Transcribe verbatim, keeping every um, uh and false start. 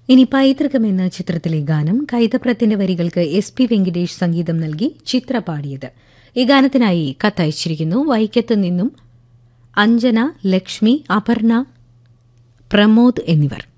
ഇനി പൈതൃകം എന്ന ചിത്രത്തിലെ ഗാനം കൈതപ്രത്തിന്റെ വരികൾക്ക് എസ് പി വെങ്കിടേഷ് സംഗീതം നൽകി ചിത്ര പാടിയത്. ഈ ഗാനത്തിനായി കത്തയച്ചിരിക്കുന്നു വൈക്കത്ത് നിന്നും അഞ്ജന, ലക്ഷ്മി, അപർണ, പ്രമോദ് എന്നിവർ.